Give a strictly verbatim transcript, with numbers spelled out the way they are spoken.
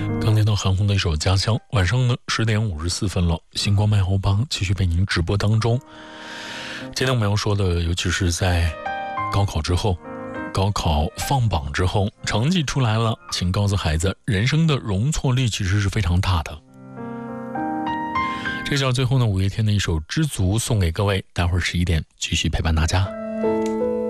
刚听到韩红的一首《家乡》，晚上呢十点五十四分了，星光麦后帮继续被您直播当中。今天我们要说的，尤其是在高考之后，高考放榜之后，成绩出来了，请告诉孩子，人生的容错率其实是非常大的。这叫最后呢五月天的一首《知足》送给各位，待会儿十一点继续陪伴大家。